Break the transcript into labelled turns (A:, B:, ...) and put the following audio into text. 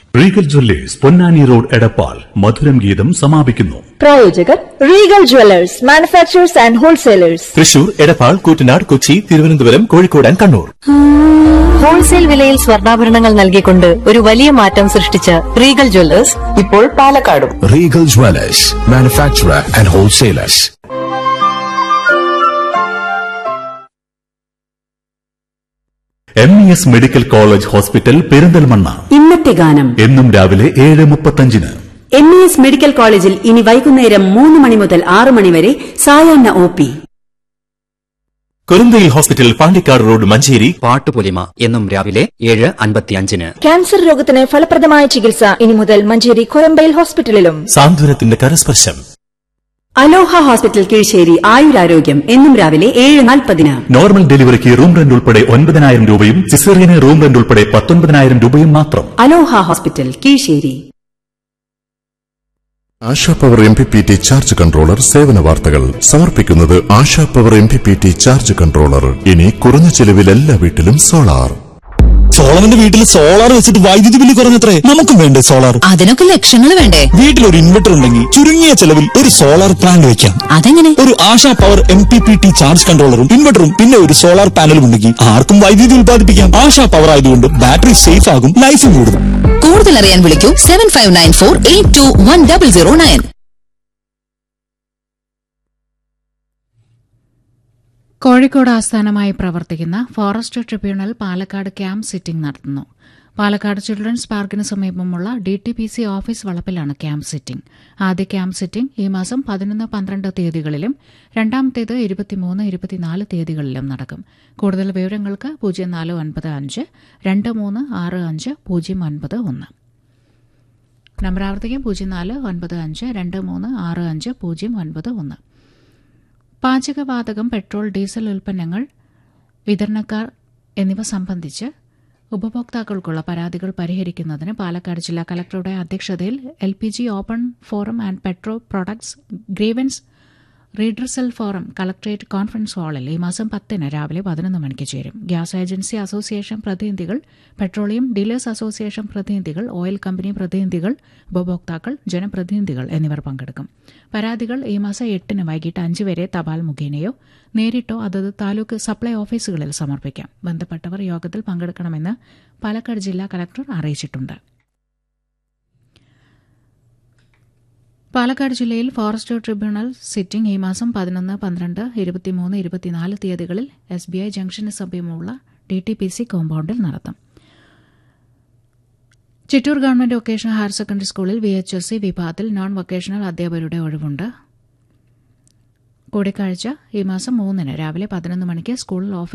A: Regal Jewellers Ponnani road Edappal മധുരം ഗീതം സമാപിക്കുന്നു.
B: പ്രായോജകർ Regal Jewellers manufacturers and wholesalers,
C: Thrissur, Edappal, Koottanad, Kochi, Thiruvananthapuram, Kozhikode and Kannur.
D: Wholesale വിലയിൽ സ്വർണ്ണാഭരണങ്ങൾ നൽകിക്കൊണ്ട് ഒരു വലിയ മാറ്റം സൃഷ്ടിച്ച റീഗൽ ജ്വല്ലേഴ്സ് ഇപ്പോൾ പാലക്കാടും.
E: Regal Jewellers manufacturer and wholesalers.
A: MES medical college hospital Perinthalmanna.
F: ഇന്നത്തെ ഗാനം
A: എന്നും രാവിലെ 7:35.
F: MES മെഡിക്കൽ കോളേജിൽ ഇനി വൈകുന്നേരം 3 മണി മുതൽ 6 മണി വരെ സായാഹ്ന OP.
C: കുറുന്തയിൽ hospital, Pandikkad road, Manjeri.
G: Pattupolima എന്നും രാവിലെ 7:55.
B: ക്യാൻസർ രോഗത്തിന് ഫലപ്രദമായ ചികിത്സ ഇനി മുതൽ മഞ്ചേരി കൊരമ്പയിൽ ഹോസ്പിറ്റലിലും.
C: സാന്ത്വനത്തിന്റെ കരസ്പർശം.
F: അലോഹ ഹോസ്പിറ്റൽ കീഴ്ശേരി ആയുരാരോഗ്യം എന്നും രാവിലെ 7:40.
A: നോർമൽ ഡെലിവറിക്ക് റൂം റെന്റ് ഉൾപ്പെടെ 9,000 രൂപയും സിസേറിയന് റൂം റെന്റ് ഉൾപ്പെടെ 19,000 രൂപയും മാത്രം.
F: അലോഹ hospital Kizhisseri.
E: ASHA power MPPT charge controller സേവന വാർത്തകൾ സമർപ്പിക്കുന്നത് ASHA power MPPT charge controller. ഇനി കുറഞ്ഞ ചെലവിൽ എല്ലാ വീട്ടിലും സോളാർ.
C: സോളറിന്റെ വീട്ടിൽ സോളാർ വെച്ചിട്ട് വൈദ്യുതി ബില്ല് കുറഞ്ഞത്രേ. നമുക്കും വേണ്ടേ സോളാർ?
D: അതിനൊക്കെ ലക്ഷങ്ങൾ വേണ്ടേ?
C: വീട്ടിലൊരു ഇൻവെർട്ടർ ഉണ്ടെങ്കിൽ ചുരുങ്ങിയ ചെലവിൽ ഒരു സോളാർ പ്ലാന്റ് വെക്കാം.
D: അതെങ്ങനെ?
C: ഒരു ആശാ പവർ MPPT ചാർജ് കൺട്രോളറും ഇൻവെർട്ടറും പിന്നെ ഒരു സോളാർ പാനലും ഉണ്ടെങ്കിൽ ആർക്കും വൈദ്യുതി ഉൽപ്പാദിപ്പിക്കാം. ആശാ പവർ ആയതുകൊണ്ട് ബാറ്ററി സേഫ് ആകും, ലൈഫും കൂടും.
D: കൂടുതൽ അറിയാൻ വിളിക്കൂ 7594821009.
H: കോഴിക്കോട് ആസ്ഥാനമായി പ്രവർത്തിക്കുന്ന forest tribunal Palakkad camp sitting നടത്തുന്നു. പാലക്കാട് ചിൽഡ്രൻസ് പാർക്കിന് സമീപമുള്ള DTPC ഓഫീസ് വളപ്പിലാണ് ക്യാമ്പ് സിറ്റിംഗ്. ആദ്യ ക്യാമ്പ് സിറ്റിംഗ് ഈ മാസം 11, 12 തീയതികളിലും രണ്ടാമത്തേത് 23, 24 തീയതികളിലും നടക്കും. കൂടുതൽ വിവരങ്ങൾക്ക് 0495 2365 091. നമ്പർ ആവർത്തിക്കും 0495 2365 091. പാചകവാതകം, പെട്രോൾ, ഡീസൽ ഉൽപ്പന്നങ്ങൾ, വിതരണക്കാർ എന്നിവ സംബന്ധിച്ച് ഉപഭോക്താക്കൾക്കുള്ള പരാതികൾ പരിഹരിക്കുന്നതിന് പാലക്കാട് ജില്ലാ കളക്ടറുടെ അധ്യക്ഷതയിൽ LPG open forum and petro products grievance redressal forum collectorate conference ഹാളിൽ ഈ മാസം 10 രാവിലെ 11 മണിക്ക് ചേരും. ഗ്യാസ് ഏജൻസി അസോസിയേഷൻ പ്രതിനിധികൾ, പെട്രോളിയം ഡീലേഴ്സ് അസോസിയേഷൻ പ്രതിനിധികൾ, ഓയിൽ കമ്പനി പ്രതിനിധികൾ, ഉപഭോക്താക്കൾ, ജനപ്രതിനിധികൾ എന്നിവർ പങ്കെടുക്കും. പരാതികൾ ഈ മാസം 8 വൈകിട്ട് 5 വരെ തപാൽ മുഖേനയോ നേരിട്ടോ അതത് താലൂക്ക് സപ്ലൈ ഓഫീസുകളിൽ സമർപ്പിക്കാം. ബന്ധപ്പെട്ടവർ യോഗത്തിൽ പങ്കെടുക്കണമെന്ന് പാലക്കാട് ജില്ലാ കളക്ടർ അറിയിച്ചിട്ടുണ്ട്. പാലക്കാട് ജില്ലയിൽ ഫോറസ്റ്റ് ട്രിബ്യൂണൽ സിറ്റിംഗ് ഈ മാസം 11, 12, 23, 24 തീയതികളിൽ SBI ജംഗ്ഷന് സമീപമുള്ള DTPC കോമ്പൌണ്ടിൽ നടത്തും. Chittur government vocational higher secondary സ്കൂളിൽ VHSC വിഭാഗത്തിൽ നോൺ വൊക്കേഷണൽ അധ്യാപകരുടെ ഒഴിവുണ്ട്. കൂടിക്കാഴ്ച ഈ മാസം 3 രാവിലെ 11 മണിക്ക് സ്കൂളിൽ